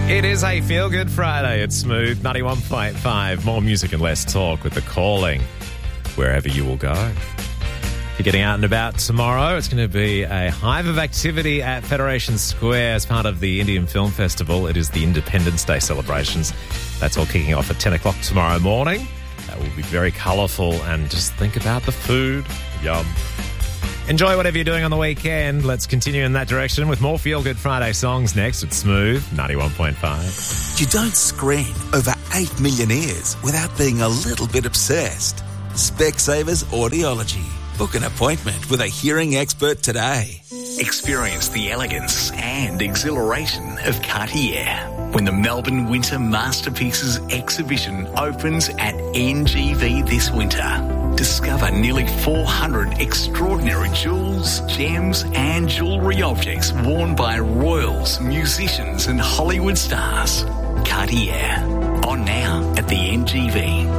It is a feel-good Friday. It's Smooth 91.5. More music and less talk with The Calling, wherever you will go. If you're getting out and about tomorrow, it's going to be a hive of activity at Federation Square as part of the Indian Film Festival. It is the Independence Day celebrations. That's all kicking off at 10 o'clock tomorrow morning. That will be very colourful, and just think about the food. Yum. Enjoy whatever you're doing on the weekend. Let's continue in that direction with more Feel Good Friday songs next at Smooth 91.5. You don't scream over 8 million ears without being a little bit obsessed. Specsavers Audiology. Book an appointment with a hearing expert today. Experience the elegance and exhilaration of Cartier when the Melbourne Winter Masterpieces exhibition opens at NGV this winter. Discover nearly 400 extraordinary jewels, gems and jewellery objects worn by royals, musicians and Hollywood stars. Cartier. On now at the NGV.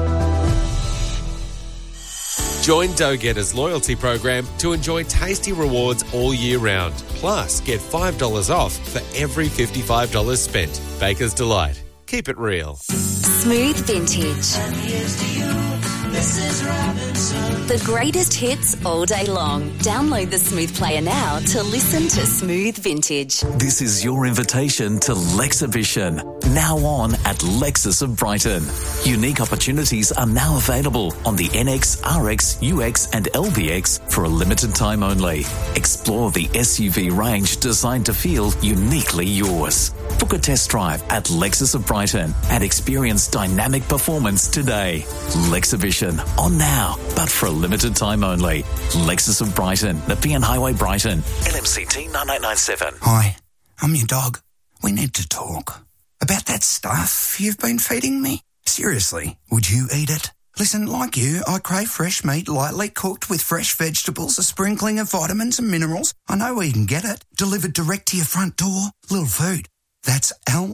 Join Dough Getter's loyalty program to enjoy tasty rewards all year round. Plus, get $5 off for every $55 spent. Baker's Delight. Keep it real. Smooth Vintage. And here's to you. This is Robinson. The greatest hits all day long. Download the Smooth player now to listen to Smooth Vintage. This is your invitation to Lexhibition. Now on at Lexus of Brighton. Unique opportunities are now available on the NX, RX, UX and LBX for a limited time only. Explore the SUV range designed to feel uniquely yours. Book a test drive at Lexus of Brighton and experience dynamic performance today. Lexhibition on now, but for a limited time only. Lexus of Brighton, Nepean Highway, Brighton. LMCT 9897. Hi, I'm your dog. We need to talk. About that stuff you've been feeding me? Seriously, would you eat it? Listen, like you, I crave fresh meat lightly cooked with fresh vegetables, a sprinkling of vitamins and minerals. I know where you can get it. Delivered direct to your front door. Lil Food. That's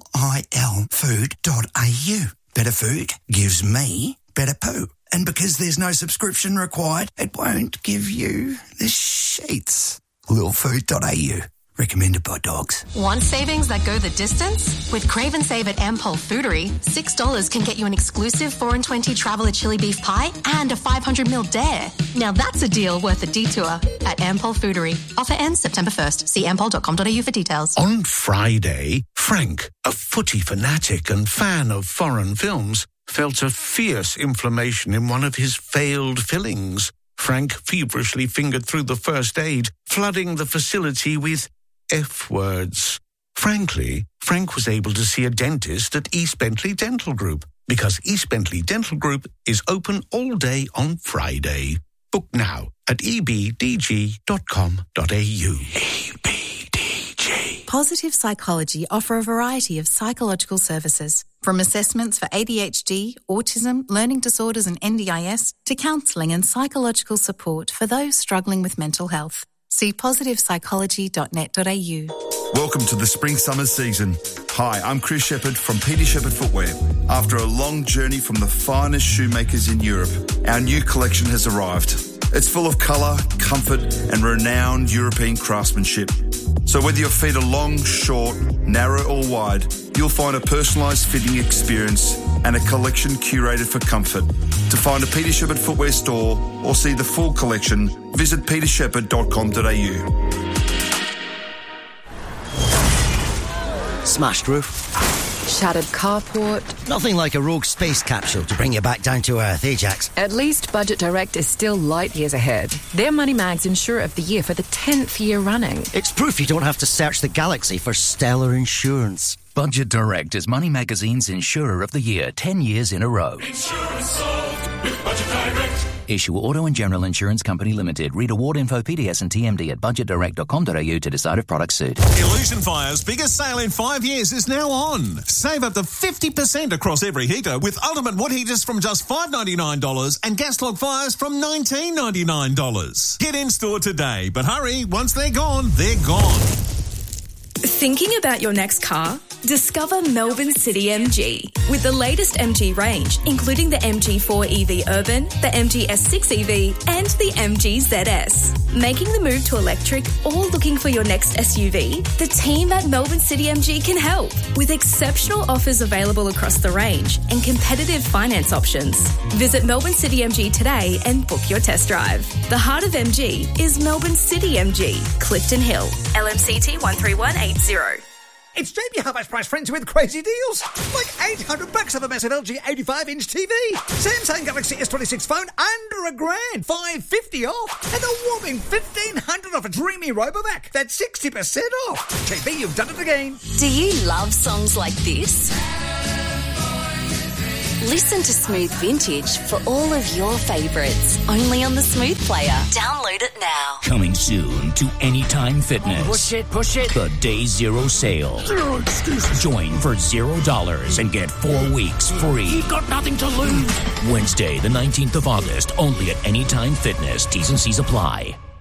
LIL food.au. Better food gives me better poo. And because there's no subscription required, it won't give you the sheets. Lilfood.au. Recommended by dogs. Want savings that go the distance? With Crave and Save at Ampol Foodery, $6 can get you an exclusive 4 and 20 Traveller chili beef pie and a 500ml dare. Now that's a deal worth a detour at Ampol Foodery. Offer ends September 1st. See ampol.com.au for details. On Friday, Frank, a footy fanatic and fan of foreign films, felt a fierce inflammation in one of his failed fillings. Frank feverishly fingered through the first aid, flooding the facility with F-words. Frankly, Frank was able to see a dentist at East Bentley Dental Group because East Bentley Dental Group is open all day on Friday. Book now at ebdg.com.au. EBDG. Positive Psychology offer a variety of psychological services, from assessments for ADHD, autism, learning disorders and NDIS, to counselling and psychological support for those struggling with mental health. See positivepsychology.net.au. Welcome to the spring-summer season. Hi, I'm Chris Shepherd from Peter Shepherd Footwear. After a long journey from the finest shoemakers in Europe, our new collection has arrived. It's full of colour, comfort and renowned European craftsmanship. So whether your feet are long, short, narrow or wide, you'll find a personalised fitting experience and a collection curated for comfort. To find a Peter Shepherd Footwear store or see the full collection, visit petershepherd.com.au. Smashed roof. Shattered carport. Nothing like a rogue space capsule to bring you back down to earth, Ajax. At least Budget Direct is still light years ahead. They're Moneymags Insurer of the Year for the 10th year running. It's proof you don't have to search the galaxy for stellar insurance. Budget Direct is Money Magazine's Insurer of the Year 10 years in a row. Insurance solved with Budget Direct. Issue Auto and General Insurance Company Limited. Read award info, PDS and TMD at budgetdirect.com.au to decide if products suit. Illusion Fire's biggest sale in 5 years is now on. Save up to 50% across every heater with ultimate wood heaters from just $5.99 and gas log fires from $19.99. Get in store today, but hurry, once they're gone, they're gone. Thinking about your next car? Discover Melbourne City MG with the latest MG range, including the MG4 EV Urban, the MG S6 EV, and the MG ZS. Making the move to electric or looking for your next SUV? The team at Melbourne City MG can help with exceptional offers available across the range and competitive finance options. Visit Melbourne City MG today and book your test drive. The heart of MG is Melbourne City MG, Clifton Hill, LMCT 13180. It's Jamie Half Price Friends with crazy deals. Like $800 off a massive LG 85-inch TV. Samsung Galaxy S26 phone under $1,000. $550 off. And a whopping $1,500 off a Dreamy Robovac. That's 60% off. JB, you've done it again. Do you love songs like this? Listen to Smooth Vintage for all of your favourites. Only on the Smooth Player. Download it now. Coming soon to Anytime Fitness. Push it. The Day Zero sale. Zero excuses. Join for $0 and get 4 weeks free. You've got nothing to lose. Wednesday, the 19th of August, only at Anytime Fitness. T's and C's apply.